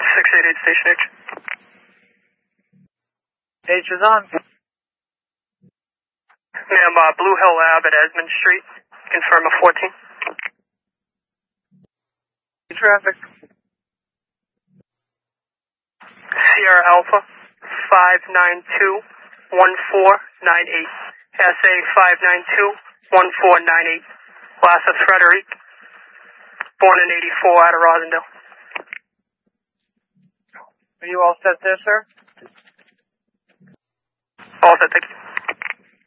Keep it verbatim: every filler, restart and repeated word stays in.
six eight eight Station H. H is on. Ma'am, uh, Blue Hill Ave at Esmond Street. Confirm a fourteen. Traffic. Sierra Alpha, five nine two, one four nine eight. S A five nine two, one four nine eight. Lassa Frederic, born in eighty-four out of Rosendale. Are you all set there, sir? All set, thank you.